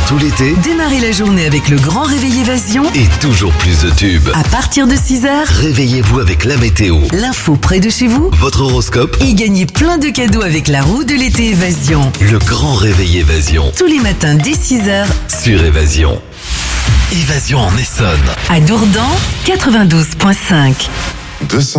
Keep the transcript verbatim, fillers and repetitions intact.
tout l'été, Démarrez la journée avec le grand réveil Évasion. et toujours plus de tubes. À partir de six heures, Réveillez-vous avec la météo, l'info près de chez vous. votre horoscope, Et gagnez plein de cadeaux avec la roue de l'été Évasion. le grand réveil Évasion Tous les matins dès six heures, sur Évasion. Évasion en Essonne. à Dourdan, quatre-vingt-douze virgule cinq. deux cents